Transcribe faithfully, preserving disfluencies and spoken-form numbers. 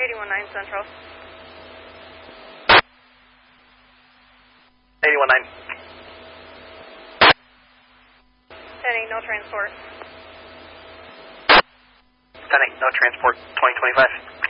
eighty-one nine Central. eighty-one nine. ten eight, no transport. ten eight, no transport, twenty twenty-five.